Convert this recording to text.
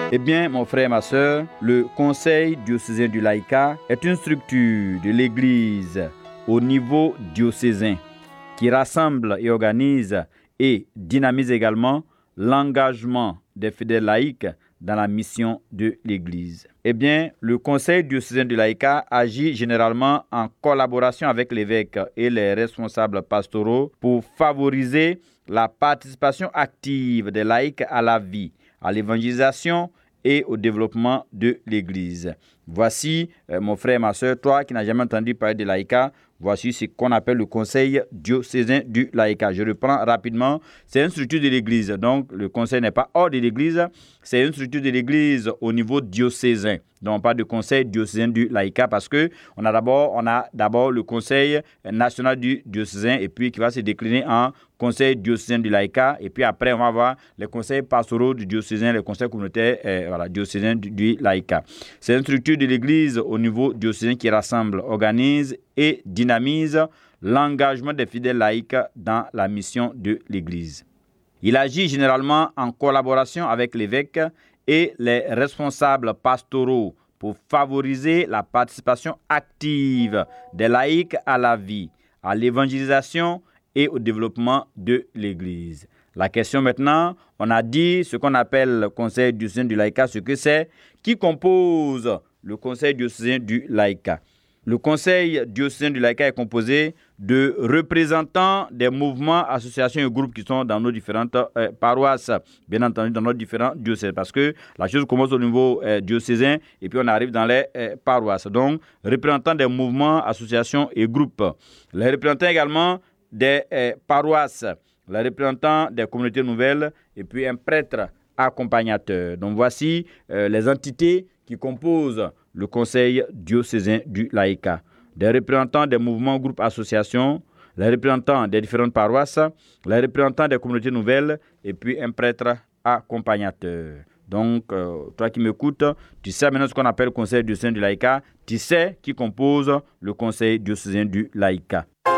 Eh bien, mon frère et ma sœur, le Conseil diocésain du laïcat est une structure de l'Église au niveau diocésain qui rassemble et organise et dynamise également l'engagement des fidèles laïcs dans la mission de l'Église. Eh bien, le Conseil diocésain du laïcat agit généralement en collaboration avec l'évêque et les responsables pastoraux pour favoriser la participation active des laïcs à la vie, à l'évangélisation et au développement de l'Église. Voici, mon frère et ma soeur, toi qui n'as jamais entendu parler de laïcat, voici ce qu'on appelle le Conseil diocésain du laïcat. Je reprends rapidement. C'est une structure de l'Église. Donc, le Conseil n'est pas hors de l'Église. C'est une structure de l'Église au niveau diocésain. Donc, on parle de Conseil diocésain du laïcat parce que on a d'abord le Conseil national du diocésain et puis qui va se décliner en Conseil diocésain du laïcat. Et puis après, on va avoir les conseils pastoraux du diocésain, les conseils communautaires diocésains du laïcat. C'est une structure de l'Église au niveau diocésain qui rassemble, organise et dynamise l'engagement des fidèles laïcs dans la mission de l'Église. Il agit généralement en collaboration avec l'évêque et les responsables pastoraux pour favoriser la participation active des laïcs à la vie, à l'évangélisation et au développement de l'Église. La question maintenant, on a dit ce qu'on appelle le Conseil diocésain du laïcat, ce que c'est, qui compose le Conseil diocésain du laïcat. Le Conseil diocésain du laïcat est composé de représentants des mouvements, associations et groupes qui sont dans nos différentes paroisses, bien entendu dans nos différents diocèses, parce que la chose commence au niveau diocésain et puis on arrive dans les paroisses. Donc, représentants des mouvements, associations et groupes. Les représentants également des paroisses, les représentants des communautés nouvelles et puis un prêtre accompagnateur. Donc, voici les entités qui composent le Conseil diocésain du laïcat. Des représentants des mouvements, groupes, associations, les représentants des différentes paroisses, les représentants des communautés nouvelles et puis un prêtre accompagnateur. Donc, toi qui m'écoutes, tu sais maintenant ce qu'on appelle le Conseil diocésain du laïcat, tu sais qui compose le Conseil diocésain du laïcat.